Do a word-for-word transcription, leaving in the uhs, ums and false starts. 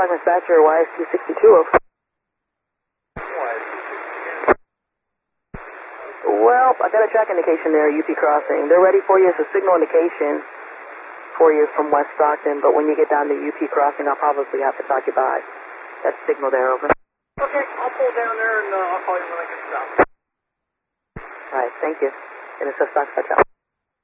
Stockton Dispatcher, Y S two sixty-two, over. Well, I got a track indication there, U P crossing. They're ready for you. It's a signal indication for you from West Stockton, but when you get down to U P crossing, I'll probably have to talk you by. That signal there, over. Okay, I'll pull down there and uh, I'll call you when I get stopped. All right, thank you. And it's a stock touch out.